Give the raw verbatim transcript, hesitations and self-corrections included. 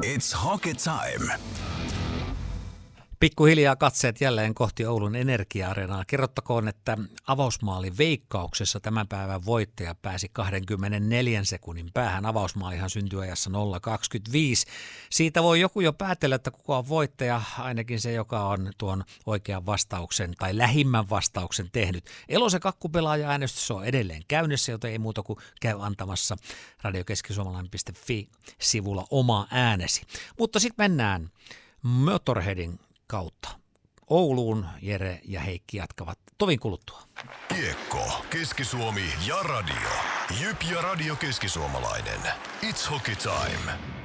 It's hockey time. Pikkuhiljaa katseet jälleen kohti Oulun Energia-areenaa. Kerrottakoon, että avausmaalin veikkauksessa tämän päivän voittaja pääsi kaksikymmentäneljä sekunnin päähän. Avausmaalihan syntyi ajassa nolla kaksikymmentäviisi. Siitä voi joku jo päätellä, että kuka on voittaja, ainakin se, joka on tuon oikean vastauksen tai lähimmän vastauksen tehnyt. Elosen kakkupelaaja-äänestys on edelleen käynnissä, joten ei muuta kuin käy antamassa radiokeskisuomalainen piste fi-sivulla oma äänesi. Mutta sitten mennään Motorheadin kautta. Ouluun Jere ja Heikki jatkavat tovin kuluttua. Kiekko, Keski-Suomi ja radio. Jyp ja Radio Keskisuomalainen. It's hockey time.